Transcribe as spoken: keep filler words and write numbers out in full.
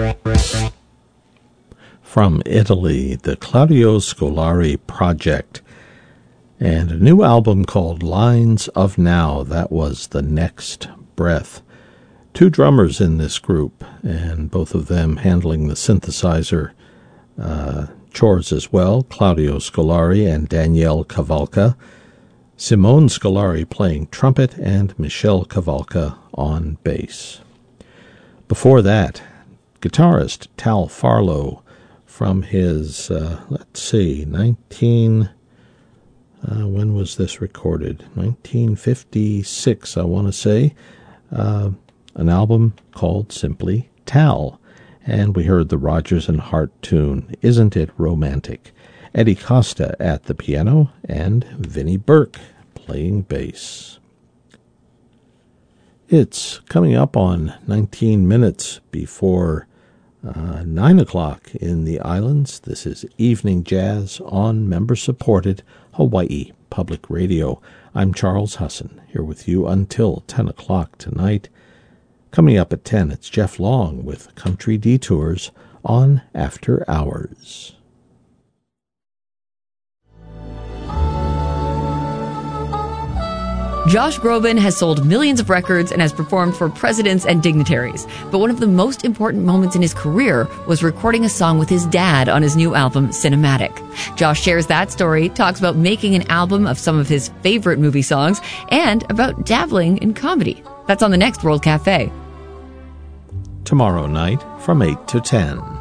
From Italy, the Claudio Scolari Project, and a new album called Lines of Now. That was The Next Breath. Two drummers in this group, and both of them handling the synthesizer uh, chores as well, Claudio Scolari and Daniele Cavalca. Simone Scolari playing trumpet and Michelle Cavalca on bass. Before that, guitarist Tal Farlow from his, uh, let's see, nineteen, uh, when was this recorded? nineteen fifty-six, I want to say, uh, an album called simply Tal. And we heard the Rodgers and Hart tune, Isn't It Romantic? Eddie Costa at the piano and Vinnie Burke playing bass. It's coming up on nineteen minutes before uh, nine o'clock in the islands. This is Evening Jazz on member-supported Hawaii Public Radio. I'm Charles Husson, here with you until ten o'clock tonight. Coming up at ten, it's Jeff Long with Country Detours on After Hours. Josh Groban has sold millions of records and has performed for presidents and dignitaries. But one of the most important moments in his career was recording a song with his dad on his new album, Cinematic. Josh shares that story, talks about making an album of some of his favorite movie songs, and about dabbling in comedy. That's on the next World Cafe. Tomorrow night from eight to ten.